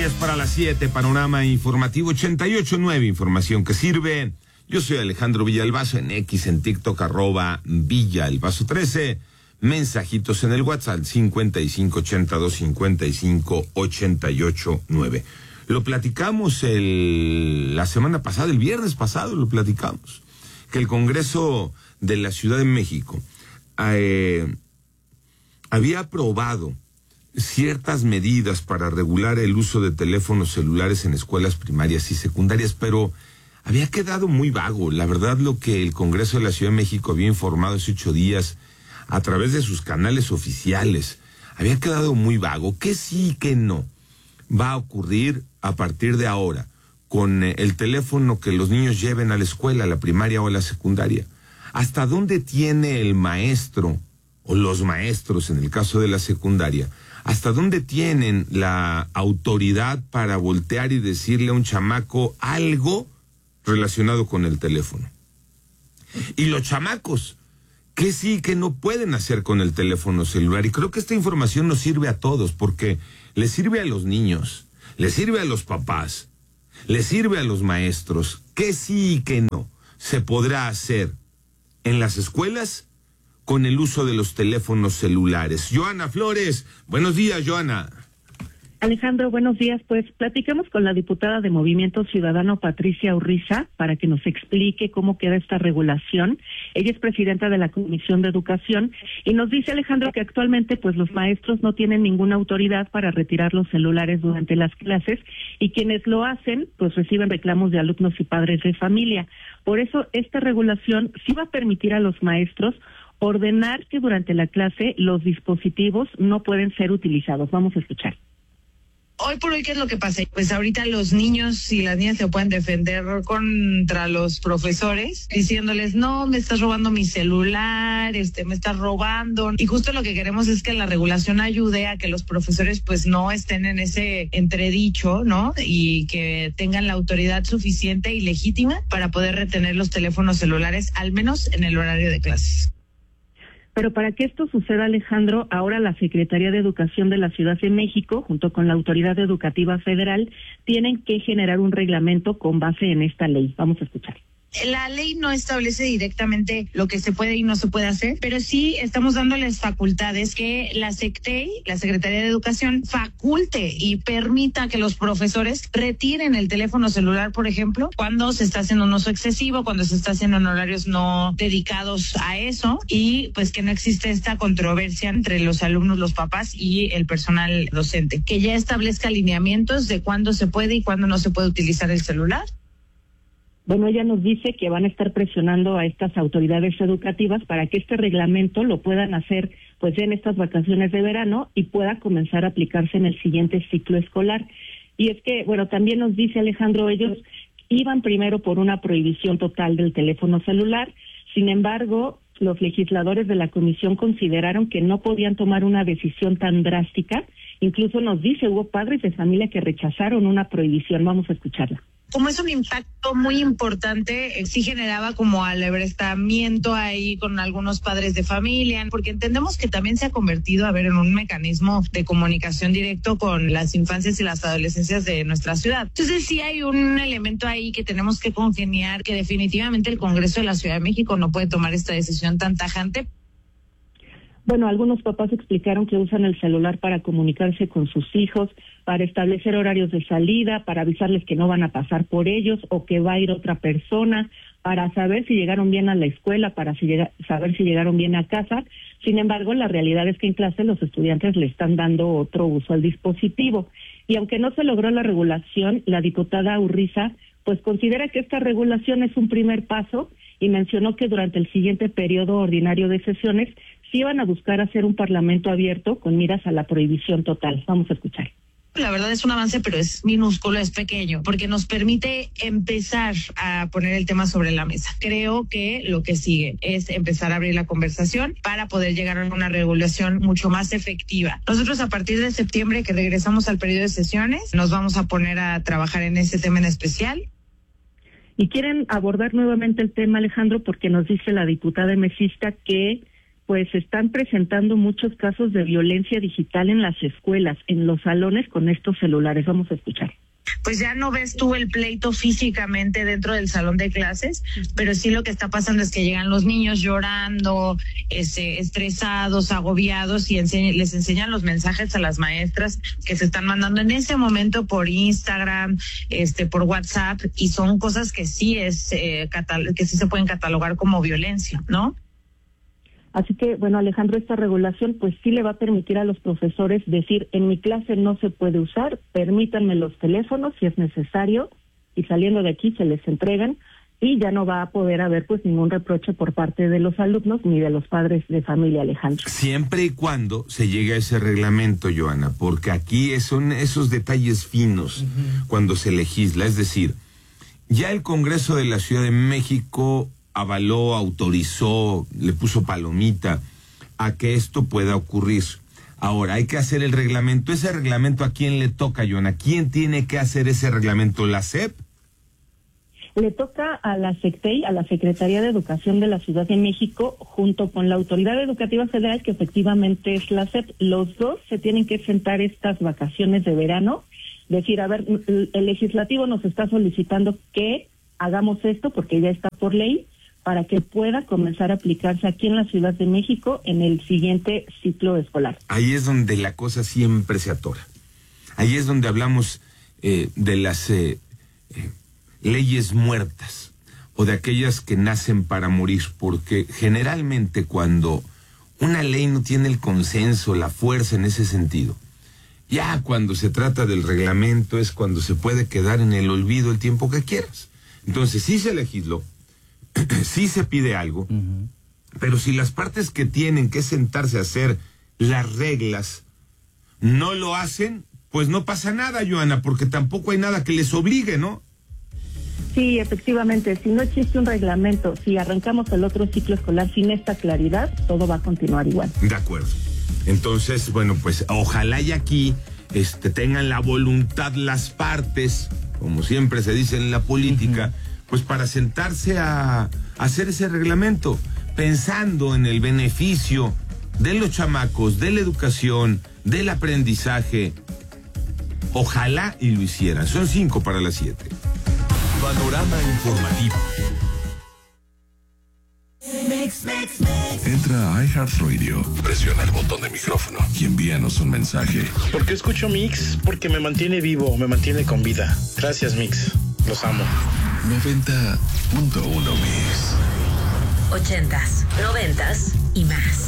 10 para las 7, panorama informativo 88.9, información que sirve. Yo soy Alejandro Villalbazo, en X, en TikTok, @Villalbazo13. Mensajitos en el WhatsApp 5582-5588-9. Lo platicamos la semana pasada, el viernes pasado lo platicamos, que el Congreso de la Ciudad de México había aprobado ciertas medidas para regular el uso de teléfonos celulares en escuelas primarias y secundarias, pero había quedado muy vago. La verdad, lo que el Congreso de la Ciudad de México había informado hace 8 días a través de sus canales oficiales, había quedado muy vago. ¿Qué sí y qué no va a ocurrir a partir de ahora con el teléfono que los niños lleven a la escuela, a la primaria o a la secundaria? ¿Hasta dónde tiene el maestro o los maestros, en el caso de la secundaria, hasta dónde tienen la autoridad para voltear y decirle a un chamaco algo relacionado con el teléfono? Y los chamacos, ¿qué sí y qué no pueden hacer con el teléfono celular? Y creo que esta información nos sirve a todos, porque le sirve a los niños, le sirve a los papás, le sirve a los maestros. ¿Qué sí y qué no se podrá hacer en las escuelas con el uso de los teléfonos celulares? Joana Flores, buenos días, Joana. Alejandro, buenos días. Pues platicamos con la diputada de Movimiento Ciudadano, Patricia Urriza, para que nos explique cómo queda esta regulación. Ella es presidenta de la Comisión de Educación y nos dice, Alejandro, que actualmente pues los maestros no tienen ninguna autoridad para retirar los celulares durante las clases, y quienes lo hacen pues reciben reclamos de alumnos y padres de familia. Por eso esta regulación sí va a permitir a los maestros ordenar que durante la clase los dispositivos no pueden ser utilizados. Vamos a escuchar. Hoy por hoy, ¿qué es lo que pasa? Pues ahorita los niños y las niñas se pueden defender contra los profesores, diciéndoles, no, me estás robando mi celular, me estás robando. Y justo lo que queremos es que la regulación ayude a que los profesores pues no estén en ese entredicho, ¿no? Y que tengan la autoridad suficiente y legítima para poder retener los teléfonos celulares, al menos en el horario de clases. Pero para que esto suceda, Alejandro, ahora la Secretaría de Educación de la Ciudad de México, junto con la Autoridad Educativa Federal, tienen que generar un reglamento con base en esta ley. Vamos a escuchar. La ley no establece directamente lo que se puede y no se puede hacer, pero sí estamos dándoles facultades que la SECTEI, la Secretaría de Educación, faculte y permita que los profesores retiren el teléfono celular, por ejemplo, cuando se está haciendo un uso excesivo, cuando se está haciendo en horarios no dedicados a eso, y pues que no existe esta controversia entre los alumnos, los papás y el personal docente, que ya establezca lineamientos de cuándo se puede y cuándo no se puede utilizar el celular. Bueno, ella nos dice que van a estar presionando a estas autoridades educativas para que este reglamento lo puedan hacer pues ya en estas vacaciones de verano y pueda comenzar a aplicarse en el siguiente ciclo escolar. Y es que, bueno, también nos dice Alejandro, ellos iban primero por una prohibición total del teléfono celular. Sin embargo, los legisladores de la comisión consideraron que no podían tomar una decisión tan drástica. Incluso nos dice, hubo padres de familia que rechazaron una prohibición. Vamos a escucharla. Como es un impacto muy importante, sí generaba como alebrestamiento ahí con algunos padres de familia, porque entendemos que también se ha convertido, en un mecanismo de comunicación directo con las infancias y las adolescencias de nuestra ciudad. Entonces sí hay un elemento ahí que tenemos que congeniar, que definitivamente el Congreso de la Ciudad de México no puede tomar esta decisión tan tajante. Bueno, algunos papás explicaron que usan el celular para comunicarse con sus hijos, para establecer horarios de salida, para avisarles que no van a pasar por ellos o que va a ir otra persona, para saber si llegaron bien a la escuela, para saber si llegaron bien a casa. Sin embargo, la realidad es que en clase los estudiantes le están dando otro uso al dispositivo. Y aunque no se logró la regulación, la diputada Urriza pues considera que esta regulación es un primer paso y mencionó que durante el siguiente periodo ordinario de sesiones sí iban a buscar hacer un parlamento abierto con miras a la prohibición total. Vamos a escuchar. La verdad es un avance, pero es minúsculo, es pequeño, porque nos permite empezar a poner el tema sobre la mesa. Creo que lo que sigue es empezar a abrir la conversación para poder llegar a una regulación mucho más efectiva. Nosotros a partir de septiembre, que regresamos al periodo de sesiones, nos vamos a poner a trabajar en ese tema en especial. Y quieren abordar nuevamente el tema, Alejandro, porque nos dice la diputada mesista que pues se están presentando muchos casos de violencia digital en las escuelas, en los salones con estos celulares. Vamos a escuchar. Pues ya no ves tú el pleito físicamente dentro del salón de clases, pero sí lo que está pasando es que llegan los niños llorando, estresados, agobiados, y les enseñan los mensajes a las maestras que se están mandando en ese momento por Instagram, por WhatsApp, y son cosas que sí que sí se pueden catalogar como violencia, ¿no? Así que, bueno, Alejandro, esta regulación pues sí le va a permitir a los profesores decir, en mi clase no se puede usar, permítanme los teléfonos si es necesario, y saliendo de aquí se les entregan, y ya no va a poder haber pues ningún reproche por parte de los alumnos ni de los padres de familia, Alejandro. Siempre y cuando se llegue a ese reglamento, Joana, porque aquí son esos detalles finos cuando se legisla, es decir, ya el Congreso de la Ciudad de México avaló, autorizó, le puso palomita a que esto pueda ocurrir. Ahora, hay que hacer el reglamento. ¿Ese reglamento a quién le toca, Joana? ¿Quién tiene que hacer ese reglamento? ¿La SEP? Le toca a la SECTEI, a la Secretaría de Educación de la Ciudad de México, junto con la Autoridad Educativa Federal, que efectivamente es la SEP. Los dos se tienen que sentar estas vacaciones de verano, decir, a ver, el legislativo nos está solicitando que hagamos esto porque ya está por ley, para que pueda comenzar a aplicarse aquí en la Ciudad de México en el siguiente ciclo escolar. Ahí es donde la cosa siempre se atora. Ahí es donde hablamos de las leyes muertas o de aquellas que nacen para morir, porque generalmente cuando una ley no tiene el consenso, la fuerza en ese sentido, ya cuando se trata del reglamento es cuando se puede quedar en el olvido el tiempo que quieras. Entonces sí se legisló, sí se pide algo, pero si las partes que tienen que sentarse a hacer las reglas no lo hacen, pues no pasa nada, Joana, porque tampoco hay nada que les obligue, ¿no? Sí, efectivamente, si no existe un reglamento, si arrancamos el otro ciclo escolar sin esta claridad, todo va a continuar igual. De acuerdo. Entonces, bueno, pues ojalá y aquí tengan la voluntad las partes, como siempre se dice en la política, pues para sentarse a hacer ese reglamento, pensando en el beneficio de los chamacos, de la educación, del aprendizaje. Ojalá y lo hicieran. Son 5:07. Panorama informativo. Entra a iHeartRadio, presiona el botón de micrófono y envíanos un mensaje. ¿Por qué escucho Mix? Porque me mantiene vivo, me mantiene con vida. Gracias, Mix. Los amo. 90.1 Mix. 80s, 90s y más.